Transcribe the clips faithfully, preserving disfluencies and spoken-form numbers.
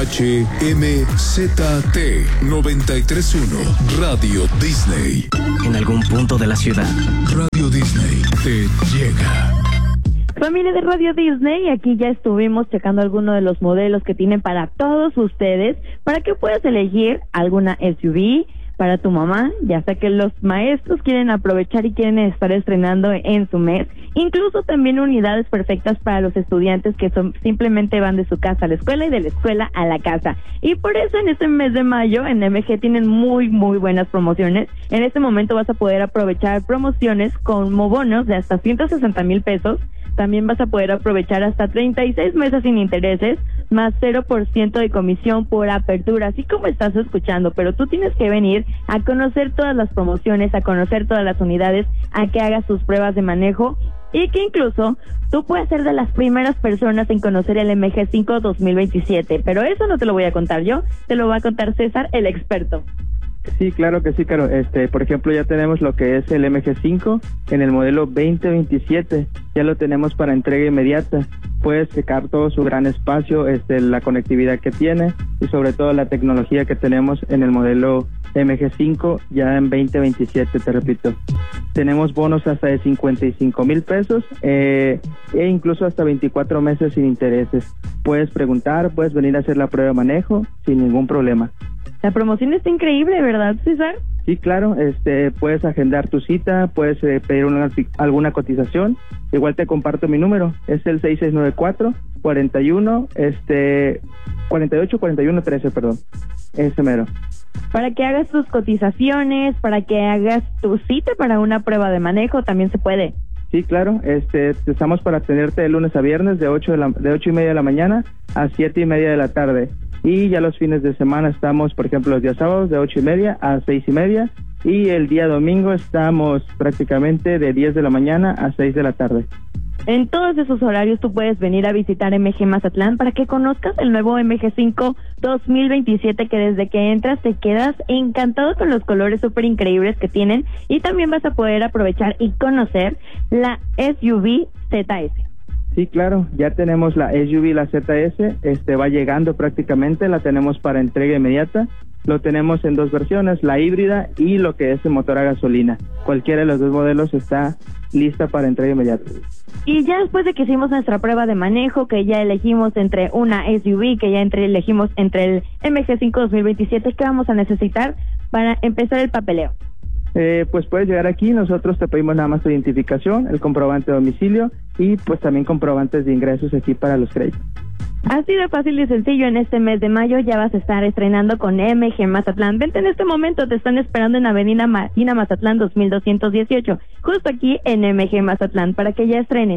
H M Z T noventa y tres punto uno Radio Disney. En algún punto de la ciudad, Radio Disney te llega. Familia de Radio Disney, aquí ya estuvimos checando algunos de los modelos que tienen para todos ustedes, para que puedas elegir alguna S U V para tu mamá, ya sea que los maestros quieren aprovechar y quieren estar estrenando en su mes, incluso también unidades perfectas para los estudiantes que son simplemente van de su casa a la escuela y de la escuela a la casa. Y por eso en este mes de mayo en M G tienen muy muy buenas promociones. En este momento vas a poder aprovechar promociones como bonos de hasta ciento sesenta mil pesos. También vas a poder aprovechar hasta treinta y seis meses sin intereses, más cero por ciento de comisión por apertura, así como estás escuchando, pero tú tienes que venir a conocer todas las promociones, a conocer todas las unidades, a que hagas tus pruebas de manejo y que incluso tú puedes ser de las primeras personas en conocer el M G cinco dos mil veintisiete, pero eso no te lo voy a contar yo, te lo va a contar César, el experto. Sí, claro que sí, Caro. Este, por ejemplo, ya tenemos lo que es el M G cinco en el modelo veinte veintisiete. Ya lo tenemos para entrega inmediata. Puedes checar todo su gran espacio, este, la conectividad que tiene y sobre todo la tecnología que tenemos en el modelo M G cinco ya en veinte veintisiete, te repito. Tenemos bonos hasta de cincuenta y cinco mil pesos eh, e incluso hasta veinticuatro meses sin intereses. Puedes preguntar, puedes venir a hacer la prueba de manejo sin ningún problema. La promoción está increíble, ¿verdad, César? Sí, claro, este, puedes agendar tu cita, puedes eh, pedir una, alguna cotización. Igual te comparto mi número, es el seis seis nueve cuatro, cuarenta y uno, este, cuarenta y ocho, cuarenta y uno, trece, perdón, ese mero. Para que hagas tus cotizaciones, para que hagas tu cita para una prueba de manejo, también se puede. Sí, claro, este, estamos para atenderte de lunes a viernes de ocho de la, de ocho y media de la mañana a siete y media de la tarde. Y ya los fines de semana estamos, por ejemplo, los días sábados de ocho y media a seis y media. Y el día domingo estamos prácticamente de diez de la mañana a seis de la tarde. En todos esos horarios tú puedes venir a visitar M G Mazatlán para que conozcas el nuevo M G cinco dos mil veintisiete, que desde que entras te quedas encantado con los colores súper increíbles que tienen, y también vas a poder aprovechar y conocer la S U V Z S. Sí, claro, ya tenemos la S U V, la Z S, este va llegando prácticamente, la tenemos para entrega inmediata. Lo tenemos en dos versiones, la híbrida y lo que es el motor a gasolina. Cualquiera de los dos modelos está lista para entrega inmediata. Y ya después de que hicimos nuestra prueba de manejo, que ya elegimos entre una S U V, que ya entre, elegimos entre el M G cinco dos mil veintisiete, ¿qué vamos a necesitar para empezar el papeleo? Eh, pues puedes llegar aquí, nosotros te pedimos nada más tu identificación, el comprobante de domicilio y pues también comprobantes de ingresos aquí para los créditos. Así de fácil y sencillo, en este mes de mayo ya vas a estar estrenando con M G Mazatlán. Vente en este momento, te están esperando en Avenida Marina Mazatlán dos mil doscientos dieciocho, justo aquí en M G Mazatlán, para que ya estrenes.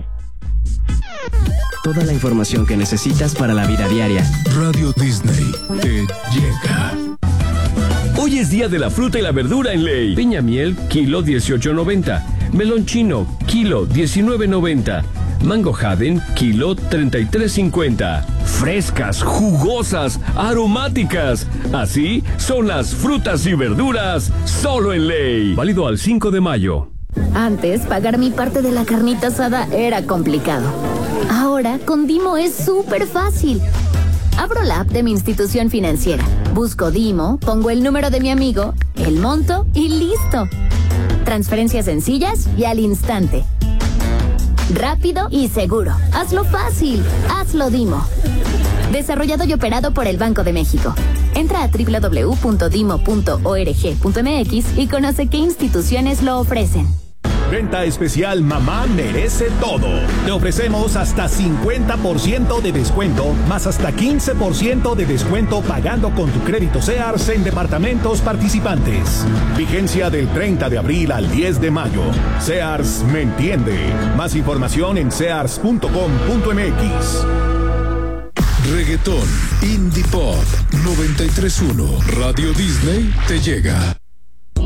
Toda la información que necesitas para la vida diaria. Radio Disney te llega. Hoy es día de la fruta y la verdura en Ley. Piña miel, kilo dieciocho noventa. Melón chino, kilo diecinueve noventa. Mango Haden, kilo treinta y tres cincuenta. Frescas, jugosas, aromáticas. Así son las frutas y verduras solo en Ley. Válido al cinco de mayo. Antes, pagar mi parte de la carnita asada era complicado. Ahora, con Dimo es súper fácil. Abro la app de mi institución financiera, busco Dimo, pongo el número de mi amigo, el monto y listo. Transferencias sencillas y al instante. Rápido y seguro. Hazlo fácil. Hazlo Dimo. Desarrollado y operado por el Banco de México. Entra a doble u doble u doble u punto dimo punto org punto m x y conoce qué instituciones lo ofrecen. Venta especial Mamá Merece Todo. Te ofrecemos hasta cincuenta por ciento de descuento, más hasta quince por ciento de descuento pagando con tu crédito Sears en departamentos participantes. Vigencia del treinta de abril al diez de mayo. Sears me entiende. Más información en sears punto com punto m x. Reggaetón, Indie Pop, noventa y tres punto uno. Radio Disney te llega.